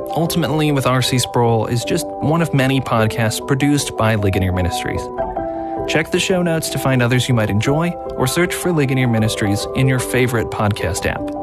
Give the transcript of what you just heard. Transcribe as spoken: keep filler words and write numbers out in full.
Ultimately with R C Sproul is just one of many podcasts produced by Ligonier Ministries. Check the show notes to find others you might enjoy, or search for Ligonier Ministries in your favorite podcast app.